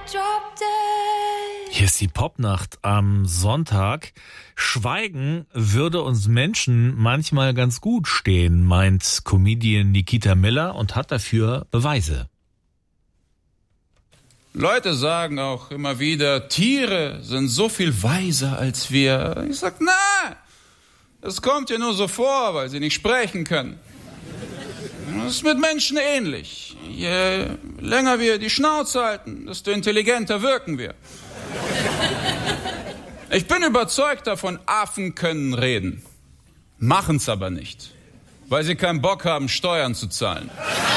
Hier ist die Popnacht am Sonntag. Schweigen würde uns Menschen manchmal ganz gut stehen, meint Comedian Nikita Miller und hat dafür Beweise. Leute sagen auch immer wieder, Tiere sind so viel weiser als wir. Ich sag, nein, das kommt dir nur so vor, weil sie nicht sprechen können. Das ist mit Menschen ähnlich. Je länger wir die Schnauze halten, desto intelligenter wirken wir. Ich bin überzeugt davon, Affen können reden, machen's aber nicht, weil sie keinen Bock haben, Steuern zu zahlen.